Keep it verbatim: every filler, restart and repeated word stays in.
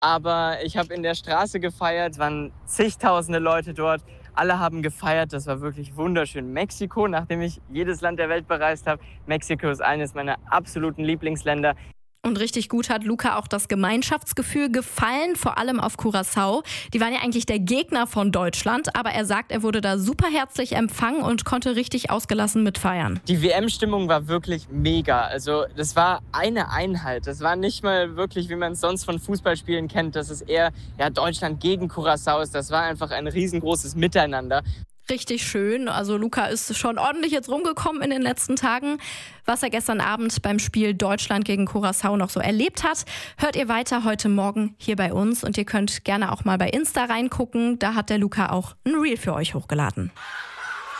Aber ich habe in der Straße gefeiert, es waren zigtausende Leute dort. Alle haben gefeiert, das war wirklich wunderschön. Mexiko, nachdem ich jedes Land der Welt bereist habe, Mexiko ist eines meiner absoluten Lieblingsländer. Und richtig gut hat Luca auch das Gemeinschaftsgefühl gefallen, vor allem auf Curaçao. Die waren ja eigentlich der Gegner von Deutschland, aber er sagt, er wurde da super herzlich empfangen und konnte richtig ausgelassen mitfeiern. Die W M-Stimmung war wirklich mega. Also das war eine Einheit. Das war nicht mal wirklich, wie man es sonst von Fußballspielen kennt, dass es eher ja, Deutschland gegen Curaçao ist. Das war einfach ein riesengroßes Miteinander. Richtig schön. Also Luca ist schon ordentlich jetzt rumgekommen in den letzten Tagen. Was er gestern Abend beim Spiel Deutschland gegen Curaçao noch so erlebt hat, hört ihr weiter heute Morgen hier bei uns. Und ihr könnt gerne auch mal bei Insta reingucken. Da hat der Luca auch ein Reel für euch hochgeladen.